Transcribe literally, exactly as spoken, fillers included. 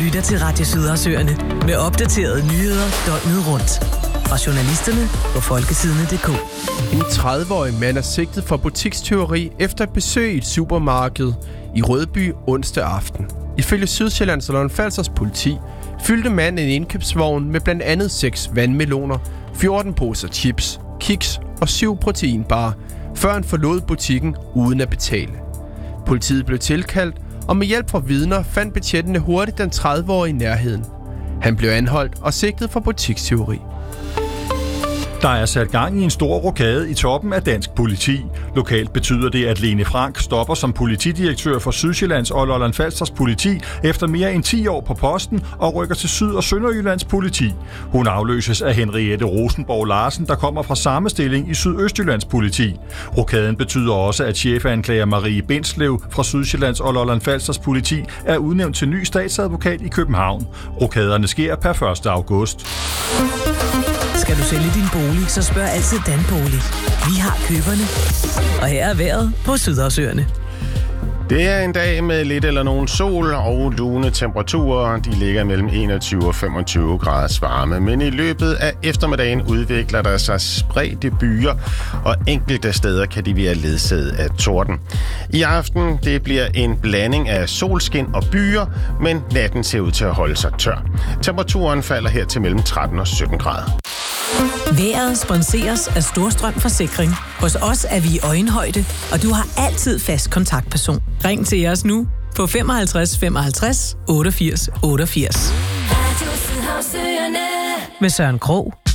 lytter til Radio Sydersøerne med opdaterede nyheder døgnet rundt. Fra journalisterne på folkesidene punktum d k. En tredive-årig mand er sigtet for butikstyveri efter et besøg i et supermarked i Rødby onsdag aften. Ifølge Sydsjællands og Lolland-Falsters politi fyldte manden en indkøbsvogn med blandt andet seks vandmeloner, fjorten poser chips, kiks og syv proteinbarer, før han forlod butikken uden at betale. Politiet blev tilkaldt, og med hjælp fra vidner fandt betjentene hurtigt den tredive-årige i nærheden. Han blev anholdt og sigtet for butikstyveri. Der er sat gang i en stor rokade i toppen af dansk politi. Lokalt betyder det, at Lene Frank stopper som politidirektør for Sydsjællands og Lolland-Falsters politi efter mere end ti år på posten og rykker til Syd- og Sønderjyllands politi. Hun afløses af Henriette Rosenborg Larsen, der kommer fra samme stilling i Sydøstjyllands politi. Rokaden betyder også, at chefanklager Marie Bindslev fra Sydsjællands og Lolland-Falsters politi er udnævnt til ny statsadvokat i København. Rokaderne sker per første august. Skal du sælge din bolig, så spørg altid Danbolig. Vi har køberne. Og her er vejret på Sydersøerne. Det er en dag med lidt eller nogen sol og lune temperaturer. De ligger mellem enogtyve og femogtyve graders varme. Men i løbet af eftermiddagen udvikler der sig spredte byer, og enkelte steder kan de være ledsaget af torden. I aften det bliver en blanding af solskin og byer, men natten ser ud til at holde sig tør. Temperaturen falder her til mellem tretten og sytten grader. Vejret sponseres af Storstrøm Forsikring. Hos os er vi i øjenhøjde, og du har altid fast kontaktperson. Ring til os nu på femoghalvtreds femoghalvtreds otteogfirs otteogfirs. Med Søren Krog.